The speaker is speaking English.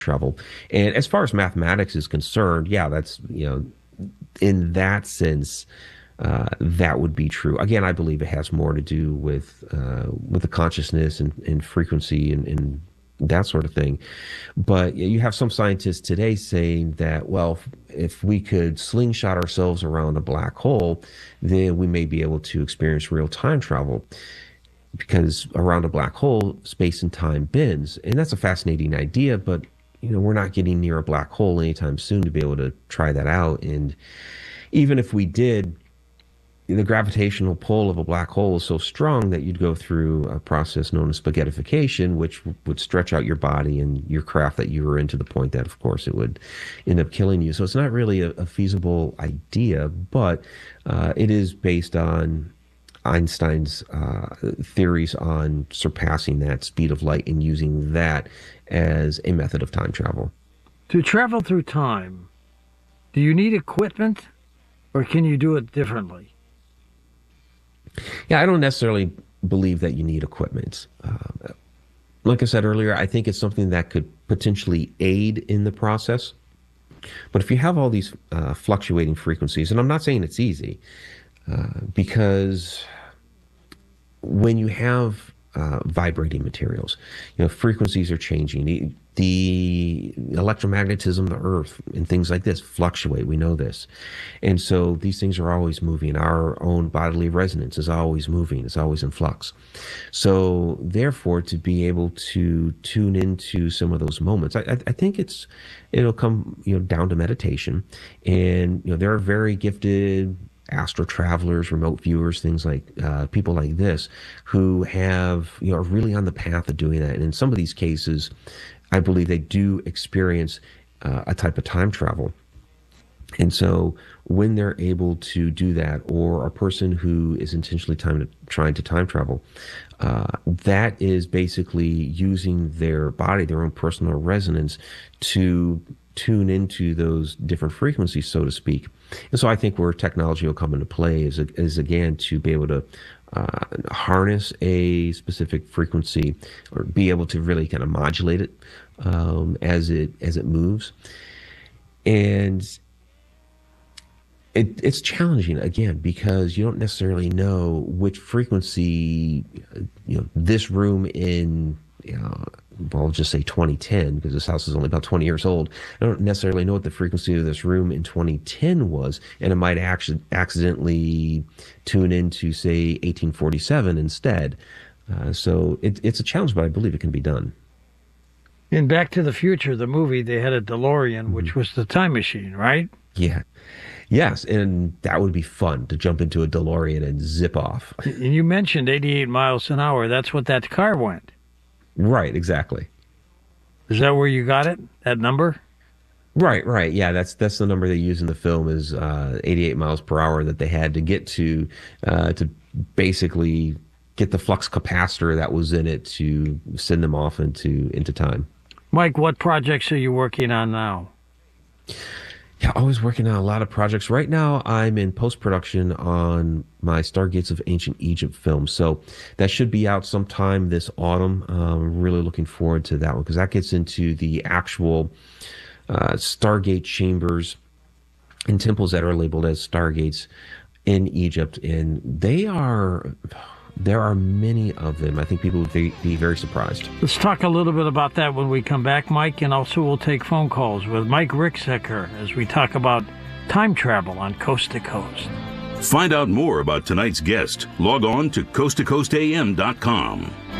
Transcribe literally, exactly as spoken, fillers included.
travel. And as far as mathematics is concerned, yeah, that's, you know, in that sense, uh, that would be true. Again, I believe it has more to do with uh, with the consciousness and, and frequency and, and that sort of thing. But you have some scientists today saying that, well, if we could slingshot ourselves around a black hole, then we may be able to experience real time travel. Because around a black hole, space and time bends. And that's a fascinating idea, but you know, we're not getting near a black hole anytime soon to be able to try that out. And even if we did, the gravitational pull of a black hole is so strong that you'd go through a process known as spaghettification, which would stretch out your body and your craft that you were in to the point that, of course, it would end up killing you. So it's not really a, a feasible idea, but uh, it is based on Einstein's uh, theories on surpassing that speed of light and using that as a method of time travel. To travel through time, do you need equipment or can you do it differently? Yeah, I don't necessarily believe that you need equipment. Uh, like I said earlier, I think it's something that could potentially aid in the process. But if you have all these uh, fluctuating frequencies, and I'm not saying it's easy, uh, because when you have uh, vibrating materials, you know, frequencies are changing. The, the electromagnetism of the earth and things like this fluctuate. We know this. And so these things are always moving. Our own bodily resonance is always moving. It's always in flux. So therefore, to be able to tune into some of those moments, I, I, I think it's, it'll come, you know, down to meditation. And, you know, there are very gifted astro travelers, remote viewers, things like uh, people like this who have, you know, are really on the path of doing that. And in some of these cases, I believe they do experience uh, a type of time travel. And so when they're able to do that, or a person who is intentionally time to, trying to time travel, uh, that is basically using their body, their own personal resonance to tune into those different frequencies, so to speak. And so I think where technology will come into play is, is again, to be able to uh, harness a specific frequency or be able to really kind of modulate it um, as it as it moves. And it, it's challenging, again, because you don't necessarily know which frequency, you know, this room in, you know, well, I'll just say twenty ten, because this house is only about twenty years old. I don't necessarily know what the frequency of this room in twenty ten was, and it might actually accidentally tune into, say, eighteen forty-seven instead. Uh, so it, it's a challenge, but I believe it can be done. In Back to the Future, the movie, they had a DeLorean, mm-hmm. which was the time machine, right? Yeah. Yes, and that would be fun, to jump into a DeLorean and zip off. And you mentioned eighty-eight miles an hour. That's what that car went. Right, exactly. Is that where you got it, that number? Right, right. Yeah, that's that's the number they use in the film, is uh, eighty-eight miles per hour that they had to get to uh, to basically get the flux capacitor that was in it to send them off into into time. Mike, what projects are you working on now? Yeah, always working on a lot of projects. Right now, I'm in post-production on my Stargates of Ancient Egypt film. So that should be out sometime this autumn. I'm really looking forward to that one, because that gets into the actual uh, Stargate chambers and temples that are labeled as Stargates in Egypt. And they are... There are many of them. I think people would be, be very surprised. Let's talk a little bit about that when we come back, Mike, and also we'll take phone calls with Mike Ricksecker as we talk about time travel on Coast to Coast. Find out more about tonight's guest. Log on to coast to coast a m dot com.